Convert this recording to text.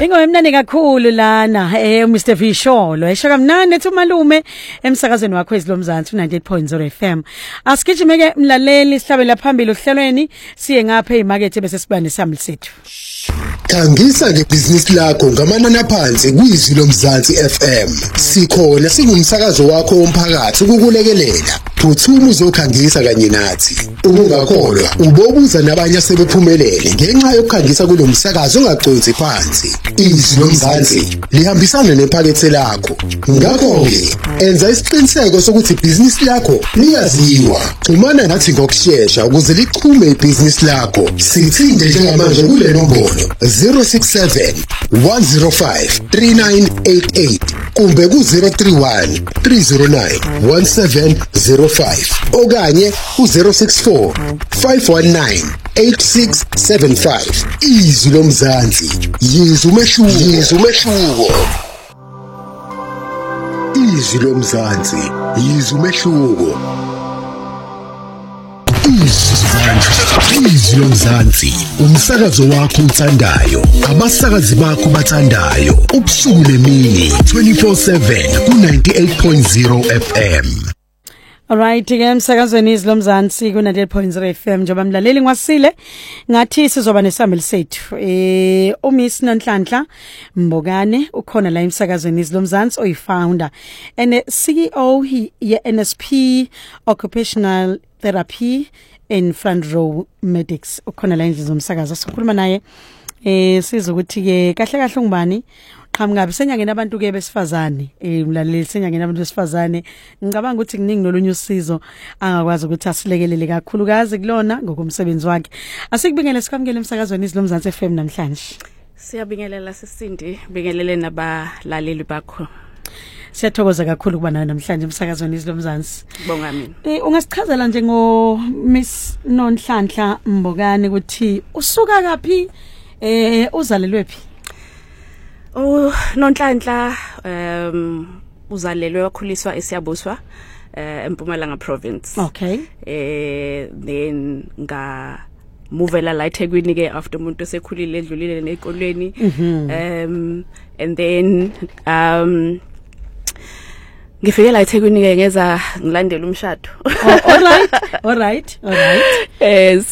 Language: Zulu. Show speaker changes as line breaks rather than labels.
Ingoma emnandi kakhulu lana Mr Visholo eshaka mnandi ethi umalume emsakazweni wakho ezilomzansi 98.0 FM. Asigijimeke mlaleli sihlabela phambili ohlelweni siye ngapha emarket bese sibane sami sethu.
Khangisa ngebhizinisi lakho ngamanani aphansi kwizwi lomzansi FM. Sikhona singumsakazo wakho womphakathi ukukulekelela. Phuthuma uzokhangisa kanye nathi. Ubungakholwa ubobuza nabanye asebephumelele ngenxa yokukhangisa kulomsakazo ongacwezi phansi. Izwi lomzansi lihambisana nephakethe lakho. Ngakho ke enza isiqiniseko sokuthi ibhizinisi lakho liyaziwa. Xhumana nathi ngokusheshsha ukuze liqhume ibhizinisi lakho. Sithinde njengamanje kule nombolo 067 105 3988 kumbe ku 031 309 1705 okanye ku 064 519 8675. Izwi lomzansi yizwe umehluko. Izwi lomzansi yizwe umehluko. Izwi lomzansi umsakazo wakho uthandayo, abasakazi bakho bathandayo, ubusuku nemini 24/7 ku 98.0 FM.
Alright, emsakazweni izilomzansi ku 98.0 FM njoba mlaleli ngwasile ngathi sizoba nesambeli sethu. Umiss Nonhlanhla Mbokane ukhona la emsakazweni izilomzansi oyifounder and CEO ye NSP Occupational Therapy in Front Row Medics. Ukhona la endlini zomsakazo sikhuluma naye sizokuthi ke kahle ungubani qhamuka besenyangeni abantu ke besifazane umlaleli senyangeni abantu besifazane ngicabanga ukuthi kuningi nolunye usizo angakwazi ukuthi asilekelele kakhulukazi kulona ngokumsebenzi wakhe. Asikubingele sikwamukele emsakazweni izilomzansi FM namhlanje.
Siyabingelela sisindi bingelele nabalaleli bakho.
Siyathokoza kakhulu kuba nawe namhlanje emsakazweni izilomzansi.
Bonga mina.
Ungasichazela nje ngo Miss Nonhlanhla Mbokane ukuthi usuka kapi uzalelwe phi?
Nonhlanhla uzalelwe wakhuliswa eSiyabuswa eMpumalanga province.
Okay.
Then movela la eThekwini ke after umuntu sekhulile edlulile nezikolweni. And then ngifike la eThekwini ke ngeza ngilandela umshado.
All right.